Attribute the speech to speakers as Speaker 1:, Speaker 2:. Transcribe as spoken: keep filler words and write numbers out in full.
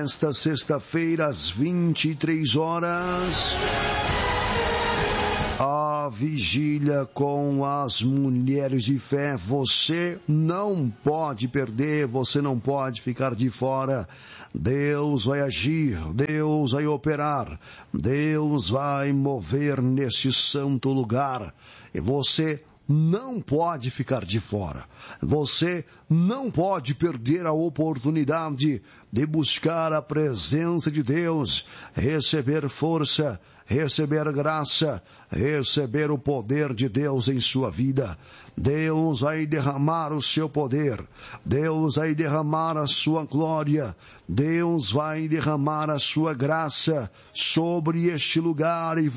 Speaker 1: nesta sexta-feira, às vinte e três horas, a vigília com as mulheres de fé. Você não pode perder, você não pode ficar de fora. Deus vai agir, Deus vai operar, Deus vai mover neste santo lugar. E você não pode ficar de fora. Você não pode perder a oportunidade de buscar a presença de Deus, receber força, receber graça, receber o poder de Deus em sua vida. Deus vai derramar o seu poder, Deus vai derramar a sua glória, Deus vai derramar a sua graça sobre este lugar e